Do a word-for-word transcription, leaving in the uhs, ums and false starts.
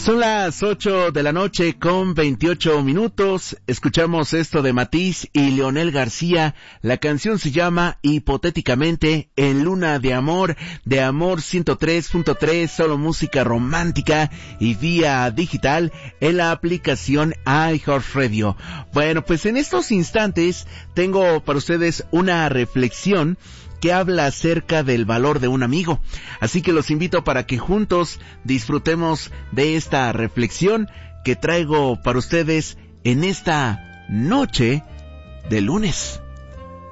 Son las ocho de la noche con veintiocho minutos. Escuchamos esto de Matiz y Leonel García. La canción se llama Hipotéticamente en Luna de Amor, de Amor ciento tres punto tres, solo música romántica y vía digital en la aplicación iHeartRadio. Bueno, pues en estos instantes tengo para ustedes una reflexión que habla acerca del valor de un amigo. Así que los invito para que juntos disfrutemos de esta reflexión que traigo para ustedes en esta noche de lunes.